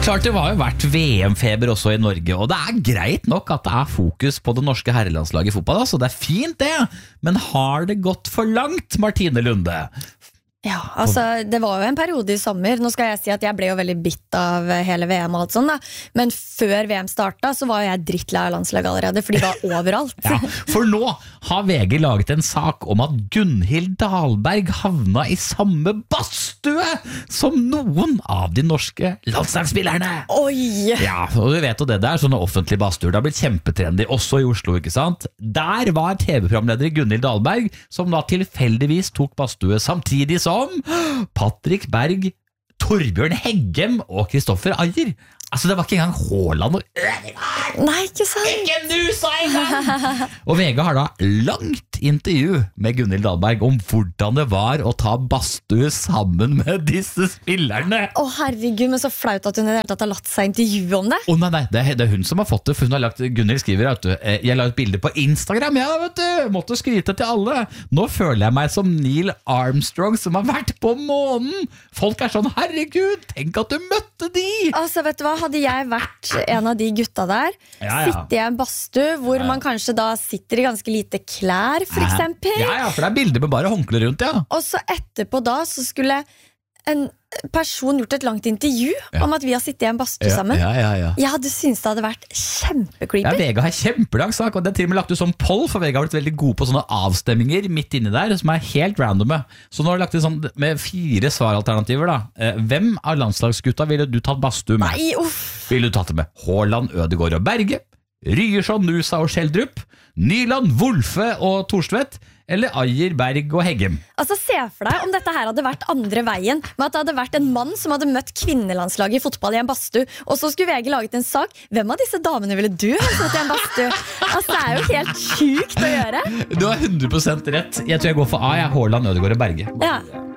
Klart det var jo vært VM-feber også i Norge, og det greit nok at det fokus på det norske herrelandslaget i fotball, altså. Det fint det, men har det gått for langt, Martine Lunde? Ja, altså det var jo en periode i sommer. Nå skal jeg si at jeg ble jo veldig bitt av hele VM og alt sånt da. Men før VM startet så var jo jeg drittlei av landslaget allerede, for de var overalt. Ja, for nå har VG laget en sak om at Gunhild Dahlberg havna i samme badstue som noen av de norske landslagsspillerne. Oi! Ja, og du vet jo det der, sånne offentlige badstuer, det har blitt kjempetrendy, også i Oslo, ikke sant? Der var TV-programleder Gunhild Dahlberg, som da tilfeldigvis tok badstue samtidig som Patrick Berg, Torbjørn Heggem og Kristoffer Ajer. Altså det var ikke engang Haaland og Ødegaard. Nei, ikke sant? Ikke nusa engang! Og VG har da langt intervju med Gunhild Dahlberg om hvordan det var å ta badstue sammen med disse spillerne. Å herregud, men så flaut at hun i det hele tatt har latt seg intervjue om det. Å nei, det er hun som har fått det, for hun har lagt, Gunhild skriver at jeg la et bilde på Instagram, ja vet du, måtte skryte til alle. Nå føler jeg meg som Neil Armstrong som har vært på månen. Folk sånn, herregud, tenk at du møtte de. Altså vet du hva, hadde jeg vært en av de gutta der, sitte i en badstue hvor man kanskje da sitter i ganske lite klær, for eksempel. Ja, for det bilder med bare håndkle rundt, ja. Og så etterpå da, så skulle en person gjort et langt intervju om at vi har sittet i en badstue sammen. Ja. Ja, du synes det hadde vært kjempecreepy. Ja, VG har kjempelang sak, og det til og med lagt ut som poll, for VG har vært veldig god på sånne avstemminger midt inni der, som helt randome. Så nå har de lagt ut sånn med 4 svaralternativer da. Hvem av landslagsgutta ville du tatt badstue med? Nei, uff. Ville du tatt det med Haaland, Ødegaard og Berge, Ryerson, Nusa og Schjelderup, Nyland, Wolfe og Thorstvedt, eller Ajer, Berg og Heggem? Altså se for deg om dette her hadde vært andre veien, med at det hadde vært en mann som hadde møtt kvinnelandslaget i fotball i en badstue, og så skulle VG laget en sak. Hvem av disse damene ville du ha sett i en badstue? Altså det jo helt sjukt å gjøre. Du har 100% rett. Jeg tror jeg går for A, Haaland, Ødegaard og Berge. Ja.